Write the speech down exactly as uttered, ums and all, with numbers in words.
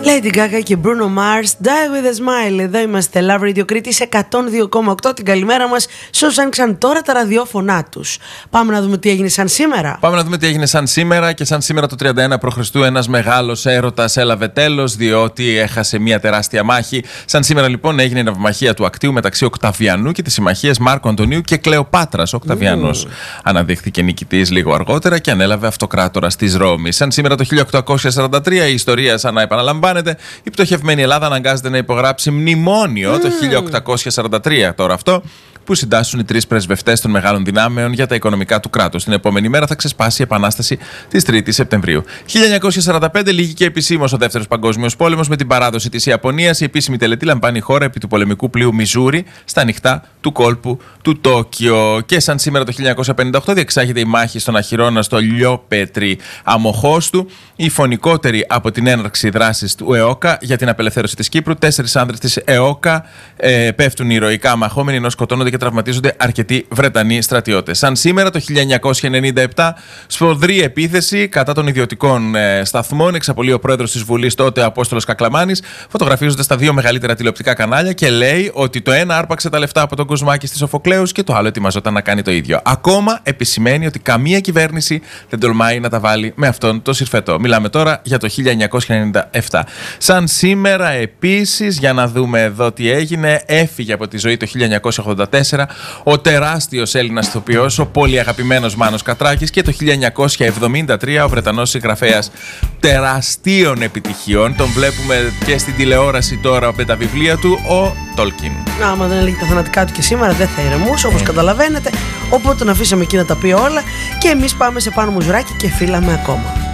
Lady Gaga και Bruno Mars, Die With A Smile. Εδώ είμαστε, Love Radio Κρήτης εκατόν δύο κόμμα οκτώ. Την καλημέρα μας σε όσους άνοιξαν τώρα τα ραδιόφωνά τους. Πάμε να δούμε τι έγινε σαν σήμερα. Πάμε να δούμε τι έγινε σαν σήμερα. Και σαν σήμερα το τριάντα ένα π.Χ. ένας μεγάλος έρωτας έλαβε τέλος, διότι έχασε μια τεράστια μάχη. Σαν σήμερα λοιπόν έγινε η ναυμαχία του Ακτίου μεταξύ Οκταβιανού και της συμμαχίας Μάρκου Αντωνίου και Κλεοπάτρας. Ο Οκταβιανός mm. αναδείχθηκε νικητής λίγο αργότερα και ανέλαβε αυτοκράτορας της Ρώμης. Σαν σήμερα το χίλια οκτακόσια σαράντα τρία η ιστορία σαν να επαναλαμβάνεται. Η πτωχευμένη Ελλάδα αναγκάζεται να υπογράψει μνημόνιο mm. το χίλια οκτακόσια σαράντα τρία. Τώρα αυτό που συντάσσουν οι τρεις πρεσβευτές των μεγάλων δυνάμεων για τα οικονομικά του κράτους. Την επόμενη μέρα θα ξεσπάσει η Επανάσταση της τρίτης Σεπτεμβρίου. χίλια εννιακόσια σαράντα πέντε λύγηκε επισήμως ο Δεύτερος Παγκόσμιος Πόλεμος με την παράδοση της Ιαπωνίας. Η επίσημη τελετή λαμβάνει η χώρα επί του πολεμικού πλοίου Μιζούρι στα ανοιχτά του κόλπου του Τόκιο. Και σαν σήμερα το χίλια εννιακόσια πενήντα οκτώ διεξάγεται η μάχη στον Αχυρώνα στο Λιόπετρι Αμοχώστου, η φωνικότερη από την έναρξη δράσης του ΕΟΚΑ για την απελευθέρωση της Κύπρου. Τέσσερις άνδρες της ΕΟΚΑ ε, πέφτουν ηρωικά μαχόμενοι ενώ σκοτώνονται και τραυματίζονται αρκετοί Βρετανοί στρατιώτες. Σαν σήμερα το χίλια εννιακόσια ενενήντα επτά, σφοδρή επίθεση κατά των ιδιωτικών ε, σταθμών εξαπολύει ο πρόεδρος της Βουλής τότε, Απόστολος Κακλαμάνης, φωτογραφίζοντας στα δύο μεγαλύτερα τηλεοπτικά κανάλια και λέει ότι το ένα άρπαξε τα λεφτά από τον Κοσμάκη στη Σοφοκλέους και το άλλο ετοιμαζόταν να κάνει το ίδιο. Ακόμα επισημαίνει ότι καμία κυβέρνηση δεν τολμάει να τα βάλει με αυτόν το συρφετό. Μιλάμε τώρα για το χίλια εννιακόσια ενενήντα επτά. Σαν σήμερα επίσης, για να δούμε εδώ τι έγινε, έφυγε από τη ζωή το χίλια εννιακόσια ογδόντα τέσσερα ο τεράστιος Έλληνας ηθοποιός, ο πολύ αγαπημένος Μάνος Κατράκης, και το χίλια εννιακόσια εβδομήντα τρία ο Βρετανός συγγραφέας τεραστίων επιτυχιών. Τον βλέπουμε και στην τηλεόραση τώρα με τα βιβλία του, ο Τόλκιν. Να, άμα δεν έλεγε τα θανατικά του και σήμερα δεν θα ηρεμούσε, όπως mm. καταλαβαίνετε. Οπότε τον αφήσαμε εκεί να τα πει όλα και εμείς πάμε σε Πάνο Μουζουράκη και φύλαμε ακόμα.